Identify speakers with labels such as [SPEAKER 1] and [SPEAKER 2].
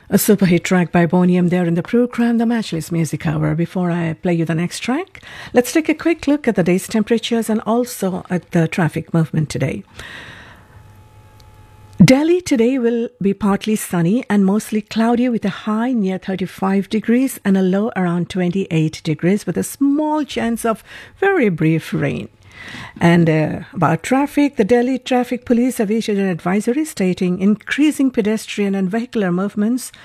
[SPEAKER 1] A super hit track by Boney M there in the program, the Matchless Music Hour. Before I play you the next track, let's take a quick look at the day's temperatures and also at the traffic movement today. Delhi today will be partly sunny and mostly cloudy with a high near 35 degrees and a low around 28 degrees with a small chance of very brief rain. And about traffic, the Delhi Traffic Police have issued an advisory stating increasing pedestrian and vehicular movements